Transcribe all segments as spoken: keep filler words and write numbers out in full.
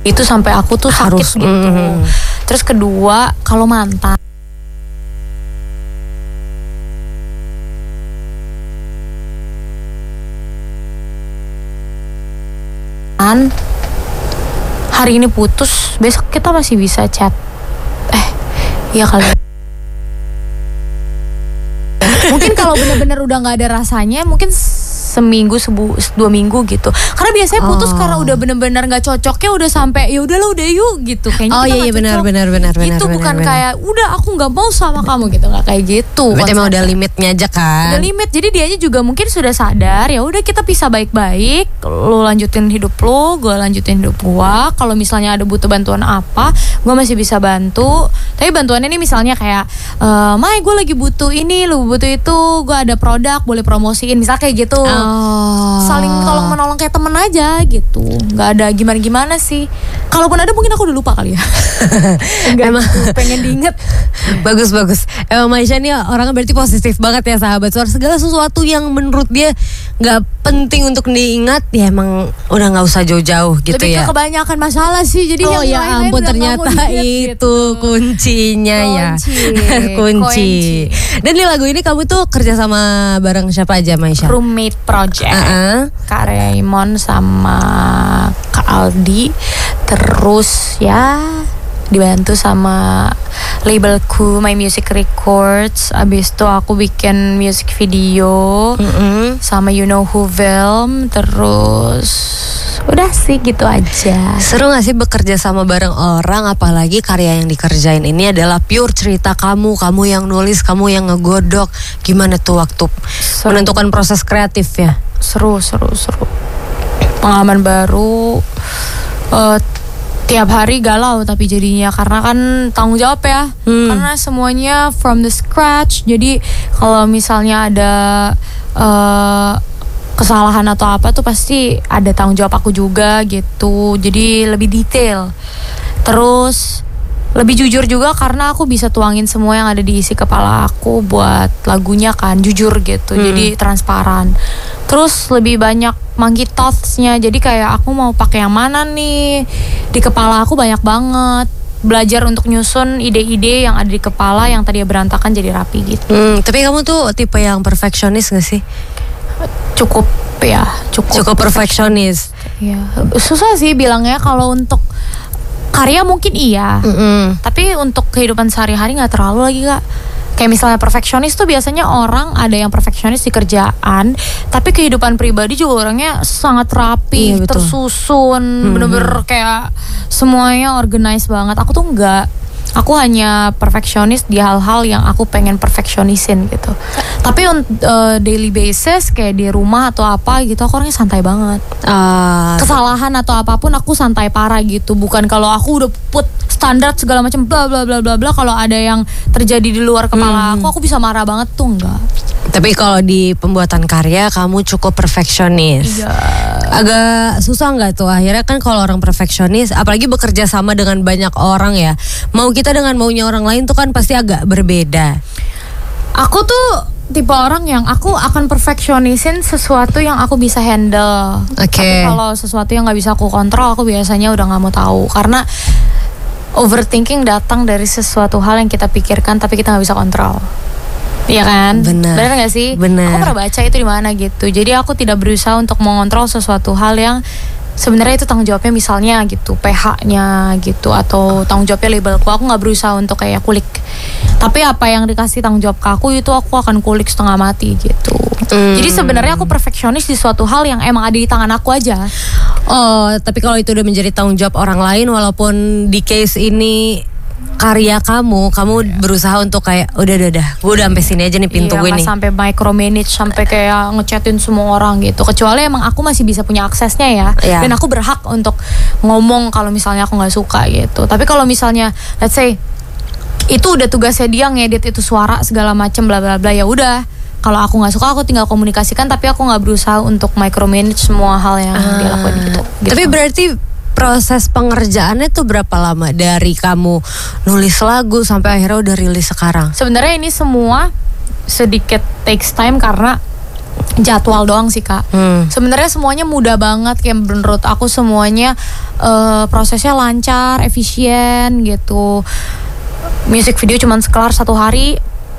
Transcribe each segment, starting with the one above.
Itu sampai aku tuh sakit Harus, gitu. mm. Terus kedua, kalau mantan hari ini putus, besok kita masih bisa chat. Eh, iya kali. Mungkin kalau benar-benar udah nggak ada rasanya, mungkin seminggu, sebu, dua minggu gitu. Karena biasanya putus Oh. karena udah benar-benar nggak cocoknya, udah sampai ya udahlah udah yuk gitu. Kayaknya Oh kita iya nggak iya benar cocok. benar benar benar. Itu benar, bukan benar. kayak udah aku nggak mau sama kamu gitu, nggak kayak gitu. Berarti emang konsepnya. udah limitnya aja kan. Udah limit, jadi dianya juga mungkin sudah sadar. Ya udah kita pisah baik-baik. Lo lanjutin hidup lo, gue lanjutin hidup gue. Kalau misalnya ada butuh bantuan apa, gue masih bisa bantu. Tapi bantuannya ini misalnya kayak, e, Mai gue lagi butuh ini, lo butuh itu, gue ada produk boleh promosiin, misal kayak gitu. Oh. Saling tolong menolong kayak temen aja gitu. Nggak ada gimana-gimana sih. Kalaupun ada mungkin aku udah lupa kali ya. Enggak, Emang gitu, pengen diinget. bagus bagus. Emang Maisha nih orangnya berarti positif banget ya sahabat suara. Segala sesuatu yang menurut dia nggak penting untuk diingat ya emang udah nggak usah jauh-jauh gitu Lebih ya. ke kebanyakan masalah sih. Jadi Oh yang ya lain-lain ampun udah nggak mau ternyata diingat itu gitu. kuncinya ya. Kunci. Kunci. Kunci. Dan di lagu ini kamu tuh kerja sama bareng siapa aja Maisha? Roommate Project. Uh-uh. Kak Raymond sama Kak Aldi. Terus ya dibantu sama labelku My Music Records. Abis itu aku bikin music video Mm-mm. sama You Know Who Film. Terus udah sih gitu aja. Seru gak sih bekerja sama bareng orang, apalagi karya yang dikerjain ini adalah pure cerita kamu, kamu yang nulis, kamu yang ngegodok. Gimana tuh waktu Seru. menentukan proses kreatif ya? Seru, seru, seru. Pengalaman baru. eh, Tiap hari galau tapi jadinya karena kan tanggung jawab ya. Hmm. Karena semuanya from the scratch. Jadi kalau misalnya ada eh, kesalahan atau apa tuh pasti ada tanggung jawab aku juga gitu. Jadi lebih detail. Terus lebih jujur juga karena aku bisa tuangin semua yang ada di isi kepala aku buat lagunya kan, jujur gitu. Hmm. Jadi transparan. Terus lebih banyak monkey thoughts-nya. Jadi kayak aku mau pakai yang mana nih? Di kepala aku banyak banget. Belajar untuk nyusun ide-ide yang ada di kepala yang tadinya berantakan jadi rapi gitu. Hmm, tapi kamu tuh tipe yang perfeksionis gak sih? Cukup ya, cukup. Cukup perfeksionis. Ya, susah sih bilangnya kalau untuk karya mungkin iya. Mm-mm. Tapi untuk kehidupan sehari-hari nggak terlalu lagi Kak. Kayak misalnya perfeksionis tuh biasanya orang ada yang perfeksionis di kerjaan, tapi kehidupan pribadi juga orangnya sangat rapi, Iya, betul. tersusun, Hmm. bener-bener kayak semuanya organize banget. Aku tuh enggak. Aku hanya perfeksionis di hal-hal yang aku pengen perfeksionisin gitu. Tapi on uh, daily basis kayak di rumah atau apa gitu aku orangnya santai banget. Ah, Kesalahan atau apapun aku santai parah gitu. Bukan kalau aku udah put standar segala macam bla bla bla bla bla, kalau ada yang terjadi di luar kepala Hmm. aku aku bisa marah banget tuh enggak. tapi kalau di pembuatan karya kamu cukup perfeksionis. Iya. Agak susah nggak tuh akhirnya kan kalau orang perfeksionis, apalagi bekerja sama dengan banyak orang ya. Mau kita dengan maunya orang lain tuh kan pasti agak berbeda. Aku tuh tipe orang yang aku akan perfeksionisin sesuatu yang aku bisa handle. Oke. Tapi kalau sesuatu yang nggak bisa aku kontrol, aku biasanya udah nggak mau tahu karena overthinking datang dari sesuatu hal yang kita pikirkan tapi kita nggak bisa kontrol. Iya kan? Benar. Benar nggak sih? Benar. Aku pernah baca itu di mana gitu. Jadi aku tidak berusaha untuk mengontrol sesuatu hal yang sebenarnya itu tanggung jawabnya misalnya gitu P H-nya gitu atau tanggung jawabnya labelku. Aku nggak berusaha untuk kayak kulik. Tapi apa yang dikasih tanggung jawab ke aku itu aku akan kulik setengah mati gitu. Hmm. Jadi sebenarnya aku perfeksionis di suatu hal yang emang ada di tangan aku aja. Oh, tapi kalau itu udah menjadi tanggung jawab orang lain, walaupun di case ini karya kamu, kamu berusaha untuk kayak udah udah udah, gue udah sampai sini aja nih pintu Iya, gue nggak nih. sampai micromanage sampai kayak ngechatin semua orang gitu. Kecuali emang aku masih bisa punya aksesnya ya. Iya. Dan aku berhak untuk ngomong kalau misalnya aku nggak suka gitu. Tapi kalau misalnya let's say itu udah tugasnya dia ngedit itu suara segala macem bla bla bla, ya udah. Kalau aku nggak suka aku tinggal komunikasikan, tapi aku nggak berusaha untuk micromanage semua hal yang dia lakuin gitu. gitu. Tapi berarti proses pengerjaannya tuh berapa lama dari kamu nulis lagu sampai akhirnya udah rilis sekarang? Sebenarnya ini semua sedikit takes time karena jadwal doang sih Kak. Hmm. Sebenarnya semuanya mudah banget, kayak menurut aku semuanya uh, prosesnya lancar, efisien gitu. Music video cuman sekelar satu hari,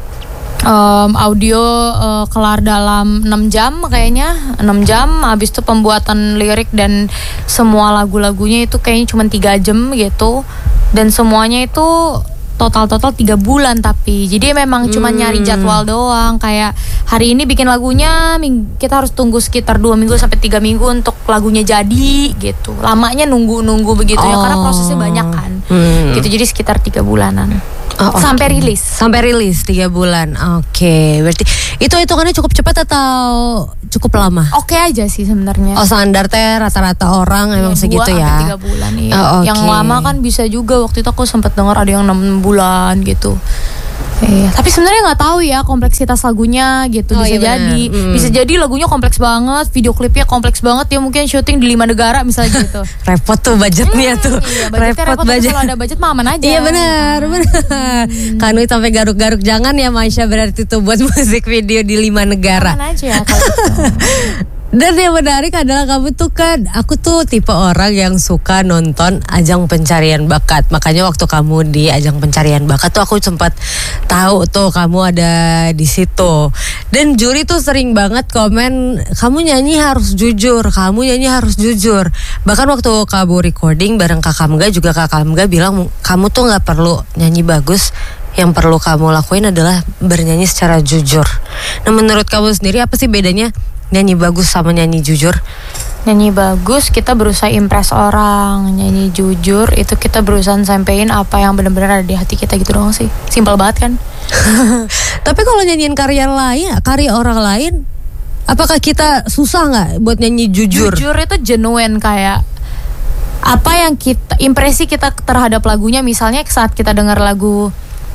um, audio uh, kelar dalam enam jam kayaknya, enam jam. Habis itu pembuatan lirik dan semua lagu-lagunya itu kayaknya cuma tiga jam gitu. Dan semuanya itu total-total tiga bulan tapi jadi memang cuma Hmm. nyari jadwal doang. Kayak hari ini bikin lagunya, kita harus tunggu sekitar dua minggu sampai tiga minggu untuk lagunya jadi gitu. Lamanya nunggu-nunggu begitu ya, karena prosesnya banyak kan. Hmm. Gitu, jadi sekitar tiga bulanan. Oh, oke. Sampai rilis. Sampai rilis tiga bulan. Oke, berarti itu hitungannya cukup cepat atau cukup lama? Oke aja sih sebenarnya. Oh, standar teh rata-rata orang emang Ya, segitu dua ya. sampai tiga bulan iya. Oh, oke. Yang lama kan bisa juga, waktu itu aku sempat dengar ada yang enam bulan gitu. Iya, tapi sebenarnya nggak tahu ya kompleksitas lagunya gitu. Oh, Bisa iya jadi, benar. Mm. bisa jadi lagunya kompleks banget, video klipnya kompleks banget. Ya mungkin syuting di lima negara misalnya gitu. Repot tuh budgetnya tuh. Iya, budgetnya repot, tapi kalau ada budget mah aman aja. Iya benar, benar. Kanu sampai garuk-garuk jangan ya Maisha berarti tuh buat musik video di lima negara. Aman aja kalau gitu. Dan yang menarik adalah kamu tuh kan, aku tuh tipe orang yang suka nonton ajang pencarian bakat. Makanya waktu kamu di ajang pencarian bakat tuh aku sempat tahu tuh kamu ada di situ. Dan juri tuh sering banget komen, kamu nyanyi harus jujur, kamu nyanyi harus jujur. Bahkan waktu kamu recording bareng Kakak Mga juga Kakak Mga bilang kamu tuh nggak perlu nyanyi bagus. Yang perlu kamu lakuin adalah bernyanyi secara jujur. Nah menurut kamu sendiri apa sih bedanya nyanyi bagus sama nyanyi jujur? Nyanyi bagus kita berusaha impress orang, nyanyi jujur itu kita berusaha sampein apa yang benar-benar ada di hati kita gitu doang sih. Simpel banget kan? Tapi kalau nyanyiin karya lain, karya orang lain, apakah kita susah nggak buat nyanyi jujur? Jujur itu genuine, kayak apa yang kita, impresi kita terhadap lagunya. Misalnya saat kita dengar lagu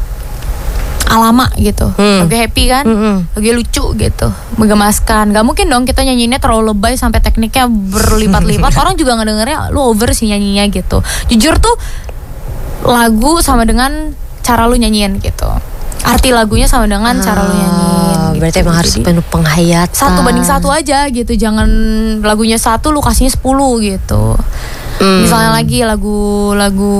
Alama gitu, Hmm. lagi happy kan, Mm-mm. lagi lucu gitu, menggemaskan. Gak mungkin dong kita nyanyiinnya terlalu lebay sampai tekniknya berlipat-lipat. Orang juga ngedengernya lu over sih nyanyinya gitu. Jujur tuh lagu sama dengan cara lu nyanyiin gitu. Arti lagunya sama dengan cara lu nyanyiin. Ah, Gitu. berarti emang harus Jadi, penuh penghayatan. satu banding satu aja gitu. Jangan lagunya satu lu kasihnya sepuluh gitu. Hmm. Misalnya lagi lagu lagu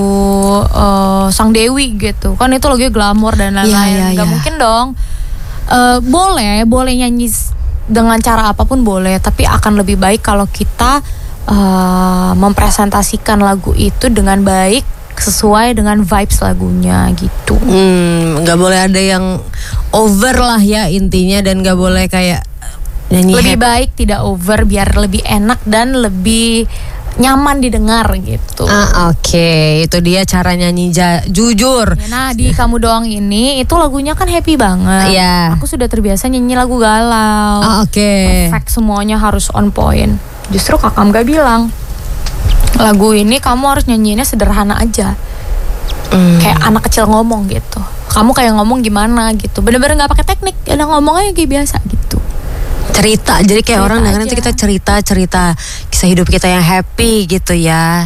uh, Sang Dewi gitu kan, itu lagunya glamor dan lain-lain. Iya, iya, Gak iya. mungkin dong. Uh, boleh boleh nyanyi s- dengan cara apapun boleh, tapi akan lebih baik kalau kita uh, mempresentasikan lagu itu dengan baik sesuai dengan vibes lagunya gitu. Hmm, nggak boleh ada yang over lah ya intinya, dan nggak boleh kayak nyanyi Lebih happy. baik tidak over biar lebih enak dan lebih nyaman didengar gitu. Ah oke, itu dia cara nyanyi ja- jujur. Nah di Kamu Doang ini itu lagunya kan happy banget. Iya. Aku sudah terbiasa nyanyi lagu galau. Ah oke. Perfect, semuanya harus on point. Justru Kakak Mga bilang lagu ini kamu harus nyanyiinnya sederhana aja. Hmm. Kayak anak kecil ngomong gitu. Kamu kayak ngomong gimana gitu. Bener-bener nggak pakai teknik, udah ngomong aja kayak biasa gitu. Cerita, jadi kayak Cerita orang dengerin aja. tuh kita cerita cerita kisah hidup kita yang happy gitu ya.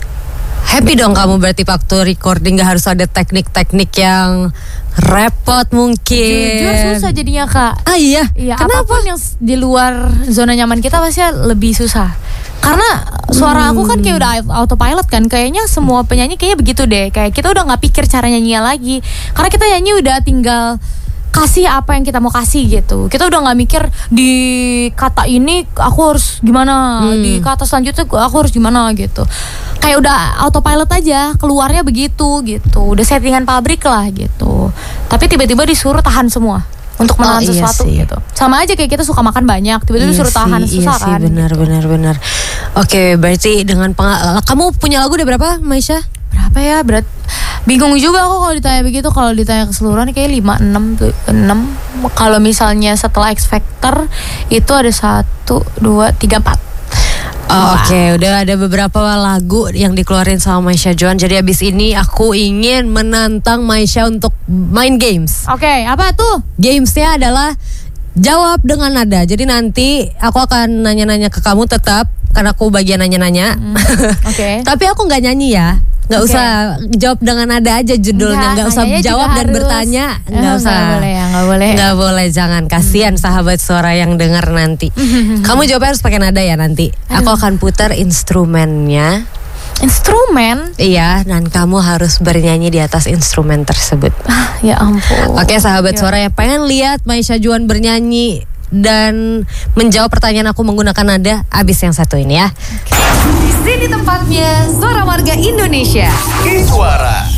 Happy dong kamu berarti waktu recording gak harus ada teknik-teknik yang repot mungkin. Jujur susah jadinya Kak. Ah iya. Iya, Kenapa? apapun yang s- di luar zona nyaman kita pasti lebih susah. Karena suara aku kan kayak udah autopilot kan. Kayaknya semua penyanyi kayaknya begitu deh. Kayak kita udah nggak pikir cara nyanyinya lagi. Karena kita nyanyi udah tinggal kasih apa yang kita mau kasih gitu. Kita udah nggak mikir di kata ini aku harus gimana, Hmm. di kata selanjutnya aku harus gimana gitu. Kayak udah autopilot aja, keluarnya begitu gitu. Udah settingan pabrik lah gitu. Tapi tiba-tiba disuruh tahan semua untuk menahan Oh, iya sesuatu sih. gitu. Sama aja kayak kita suka makan banyak, tiba-tiba Iya disuruh tahan sih, susah iya sih, kan. benar benar benar. Oke, berarti dengan pengal- kamu punya lagu udah berapa, Maisha? Berapa ya? Berat. Bingung juga aku kalau ditanya begitu. Kalau ditanya keseluruhan kayak lima enam tuh enam. Kalau misalnya setelah X Factor itu ada satu dua tiga empat. Oh, Oke, udah ada beberapa lagu yang dikeluarin sama Maisha Joan. Jadi abis ini aku ingin menantang Maisha untuk main games. Oke, apa tuh? Gamesnya adalah jawab dengan nada. Jadi nanti aku akan nanya-nanya ke kamu tetap, karena aku bagian nanya-nanya. Oke. Tapi aku nggak nyanyi ya. Nggak Oke. usah jawab dengan nada aja judulnya. Nggak usah nanyanya jawab juga dan harus. bertanya. Eh, Nggak usah. Nggak boleh ya, nggak boleh. Nggak boleh, jangan. Kasihan sahabat suara yang dengar nanti. Kamu jawabnya harus pakai nada ya nanti. Aku akan putar instrumennya. Instrumen? Iya, dan kamu harus bernyanyi di atas instrumen tersebut. Ya ampun. Oke sahabat Ya. suara yang pengen lihat Maisha Juan bernyanyi dan menjawab pertanyaan aku menggunakan nada, abis yang satu ini ya. Di sini tempatnya Suara Warga Indonesia. Iswara.